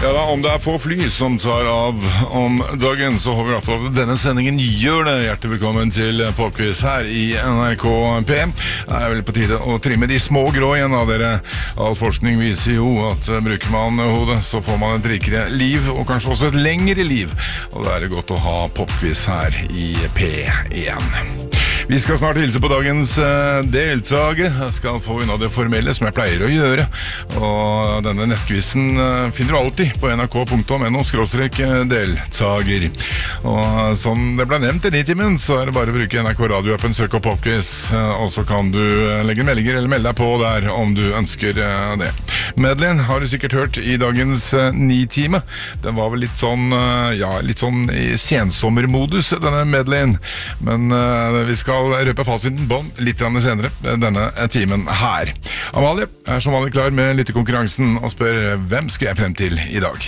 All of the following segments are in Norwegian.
Ja da, om det få fly som tar av om dagen, så håper vi i hvert fall at denne sendingen gjør det. Hjertelig velkommen til Popquiz her i NRK PM. Det vel på tide å trimme de små grå igjen av dere. All forskning viser jo at bruker man hodet, så får man et rikere liv, og kanskje også et lengre liv. Og det godt å ha Popquiz her i P1. Vi skal snart hilse på dagens deltager. Jeg skal få unna det formelle som jeg pleier å gjøre. Og denne nettquizen finner du alltid på nrk.no/deltager. Og som det ble nevnt i Nitimen, så det bare å bruke NRK radioappen, søk opp Popquiz, og så kan du legge meldinger eller melde deg på der om du ønsker det. Medlin har du sikkert hørt i dagens Nitime. Den var vel litt sånn i sensommermodus, denne Medlin. Men vi skal røpe fasiten på litt senere denne timen her. Amalie som vanlig klar med lyttekonkurransen og spør hvem skal jeg frem til i dag?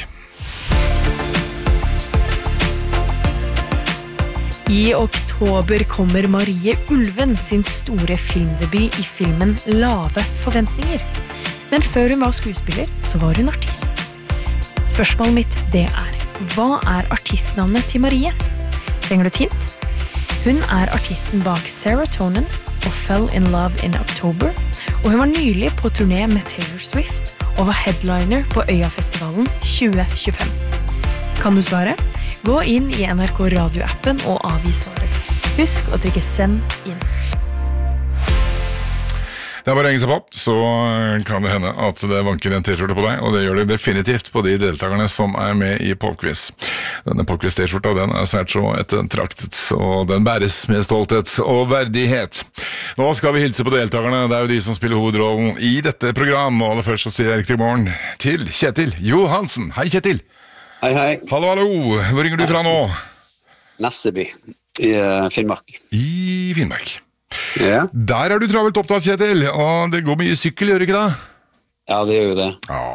I oktober kommer Marie Ulven sin store filmdebut i filmen Lave forventninger. Men før hun var skuespiller, så var hun artist. Spørsmålet mitt det hva artistnavnet til Marie? Trenger du et hint? Hun artisten bak Serotonin og Fell in Love in October, og hun var nylig på turné med Taylor Swift og var headliner på Øyafestivalen 2025. Kan du svare? Gå inn i NRK radioappen og avgi svaret. Husk å trykke send inn. Det bare å henge seg på, så kan det hende at det vanker en t-skjorte på deg, og det gjør det definitivt på de deltakerne som med i Popquiz. Denne Popquiz-t-skjorta, den svært så ettertraktet, og den bæres med stolthet og verdighet. Nå skal vi hilse på deltakerne, det jo de som spiller hovedrollen i dette programmet, og aller først så sier jeg riktig morgen til Kjetil Johansen. Hei Kjetil! Hei, hei. Hallo, hallo! Hvor ringer du fra nå? Nesteby, i Finnmark. I Finnmark. Ja. Der du travelt opptatt, Kjetil, og det går mye sykkel, gjør det ikke det? Ja, det gjør jo det. Ja.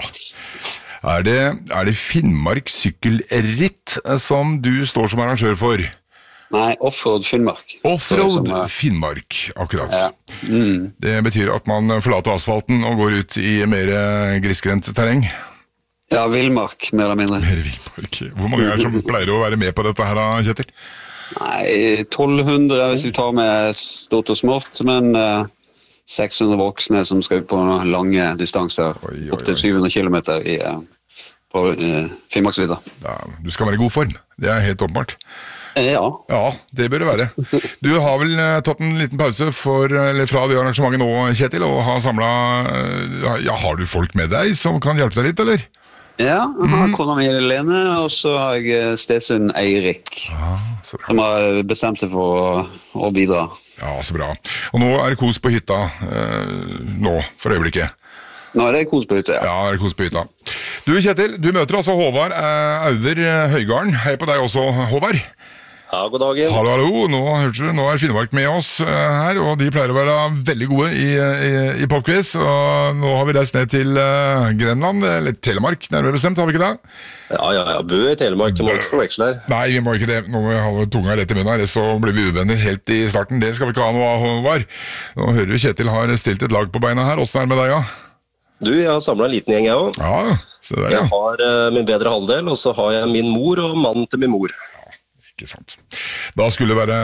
Er det Finnmark sykkelritt som du står som arrangør for? Nei, Offroad Finnmark. Offroad Finnmark, akkurat. Ja. Det betyr at man forlater asfalten og går ut i mer grisgrendt terreng? Ja, villmark, mer eller mindre. Mer villmark. Hvor mange som pleier å være med på dette her, Kjetil? Nei, 1200 hvis vi tar med stort og smått, men 600 voksne som skal ut på lange distanser, opp til 700 kilometer på Finnmarksvidda. Ja, du skal være i god form, det helt åpenbart. Ja. Ja, det bør det være. Du har vel tatt en liten pause fra det arrangementet nå, Kjetil, og har samlet... har du folk med deg som kan hjelpe deg litt, eller? Ja, jeg har kona mi Lene, og så har jeg stesønnen Eirik, som har bestemt seg for å bidra. Ja, så bra. Og nå det kos på hytta, nå, for øyeblikket. Nå det kos på hytta, ja. Ja, det kos på hytta. Du, Kjetil, du møter altså Håvard Auver Høygarden. Hei på deg også, Håvard. Ja, god dagen. Hallo, hallo. Nå Finnmark med oss her, og de pleier å være veldig gode i Popquiz. Og nå har vi reist ned til Grenland, eller Telemark, nærmere bestemt, har vi ikke det? Ja, Bø i Telemark, må ikke forveksle her. Nei, vi må ikke det. Nå må vi ha tunga rett i munnen her, så blir vi uvenner helt i starten. Det skal vi ikke ha noe av, Håvard. Nå hører du Kjetil har stilt et lag på beina her. Hvordan det med deg, ja? Du, jeg har samlet en liten gjeng, jeg også. Ja, se der, ja. Jeg har min bedre halvdel, og så har jeg min mor og mannen til min mor. Ikke sant. Da skulle det være,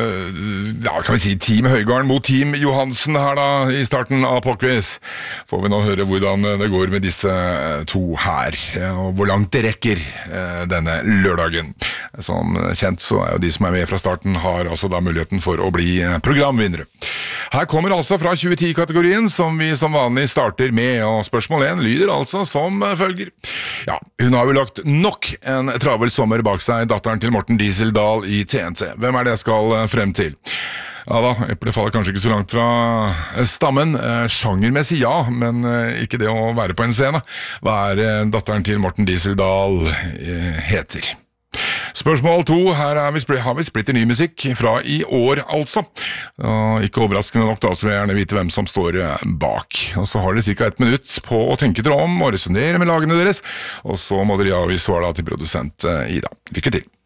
kan vi si, Team Høygarden mot Team Johansen her da, i starten av Popquiz. Får vi nå høre hvordan det går med disse to her, og hvor langt det rekker denne lørdagen. Som kjent så jo de som med fra starten har altså da muligheten for å bli programvinnere. Her kommer altså fra 2010-kategorien, som vi som vanlig starter med, og spørsmål 1 lyder altså som følger. Ja, hun har jo lagt nok en travel sommer bak seg, datteren til Morten Dieseldal i TNT. Hvem det jeg skal frem til? Ja da, eplet faller kanskje ikke så langt fra stammen. Sjangermessig ja, men ikke det å være på en scene. Hva datteren til Morten Dieseldal heter? Spørsmål 2, her har vi splitter ny musikk fra i år altså. Og ikke overraskende nok da, så vil jeg gjerne vite hvem som står bak. Og så har dere cirka 1 minutt på å tenke dere om og resonere med lagene deres, og så må dere avgi svar da til produsent Ida. Lykke til!